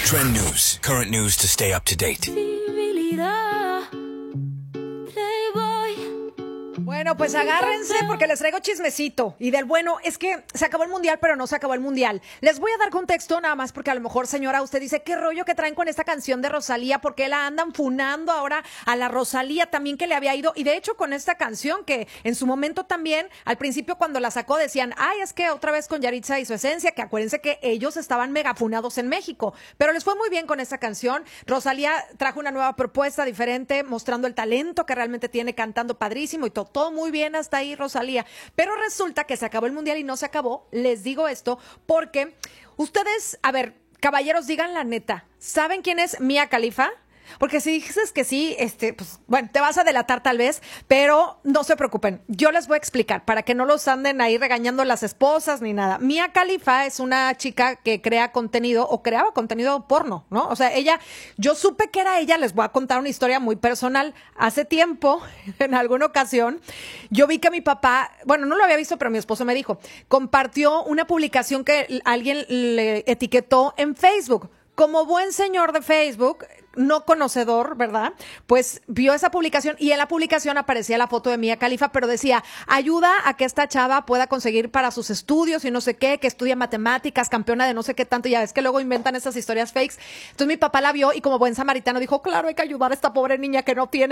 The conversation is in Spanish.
Trend News. Current news to stay up to date. Bueno, pues agárrense porque les traigo chismecito. Y del bueno, es que se acabó el mundial, pero no se acabó el mundial. Les voy a dar contexto nada más porque a lo mejor, señora, usted dice, ¿qué rollo que traen con esta canción de Rosalía? ¿Por qué la andan funando ahora a la Rosalía también que le había ido? Y de hecho con esta canción que en su momento también, al principio cuando la sacó decían, ay, es que otra vez con Yaritza y su esencia, que acuérdense que ellos estaban megafunados en México. Pero les fue muy bien con esta canción. Rosalía trajo una nueva propuesta diferente, mostrando el talento que realmente tiene, cantando padrísimo y todo muy bien hasta ahí, Rosalía. Pero resulta que se acabó el mundial y no se acabó. Les digo esto porque ustedes, a ver, caballeros, digan la neta. ¿Saben quién es Mia Khalifa? Porque si dices que sí, pues, bueno, te vas a delatar tal vez, pero no se preocupen. Yo les voy a explicar para que no los anden ahí regañando las esposas ni nada. Mia Khalifa es una chica que crea contenido o creaba contenido porno, ¿no? O sea, yo supe que era ella, les voy a contar una historia muy personal. Hace tiempo, en alguna ocasión, yo vi que mi papá, bueno, no lo había visto, pero mi esposo me dijo, compartió una publicación que alguien le etiquetó en Facebook. Como buen señor de Facebook, no conocedor, ¿verdad? Pues vio esa publicación y en la publicación aparecía la foto de Mia Khalifa, pero decía, ayuda a que esta chava pueda conseguir para sus estudios y no sé qué, que estudia matemáticas, campeona de no sé qué tanto, y ya ves que luego inventan esas historias fakes. Entonces mi papá la vio y como buen samaritano dijo, claro, hay que ayudar a esta pobre niña que no tiene